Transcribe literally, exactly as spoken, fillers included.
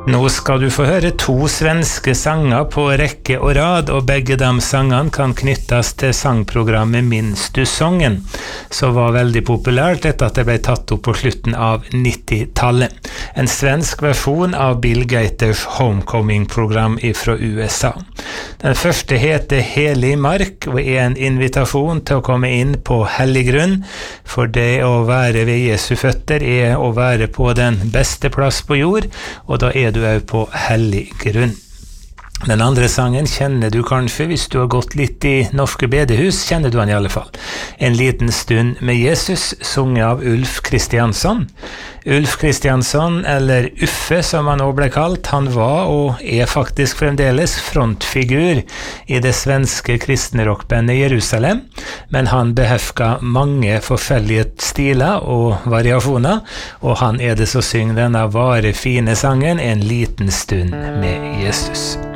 Nå skal du få høre to svenske sanger på rekke og rad, og begge de sangene kan knyttes til sangprogrammet Minns du sången, som var veldig populært etter at det ble tatt opp på slutten av nittitallet. En svensk versjon av Bill Gaters Homecoming-program fra U S A. Den første heter Helig mark, og er en invitasjon til å komme inn på hellig grunn, for det å være ved Jesu føtter er å være på den beste plass på jord, og da er du er på hellig grunn. Den andre sangen kjenner du kanskje hvis du har gått litt i norske bedehus, kjenner du han i alle fall. En liten stund med Jesus, sunget av Ulf Kristiansson. Ulf Kristiansson, eller Uffe som han også ble kalt, han var og er faktisk fremdeles frontfigur i det svenske kristne rockbandet Jerusalem, men han behefka mange forskjellige stiler og variasjoner, og han er det som synger denne vare fine sangen, En liten stund med Jesus.